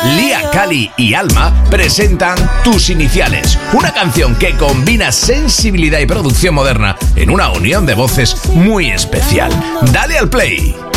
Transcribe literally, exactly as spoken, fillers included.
Lia Kali y Alma presentan Tus Iniciales, una canción que combina sensibilidad y producción moderna en una unión de voces muy especial. Dale al play.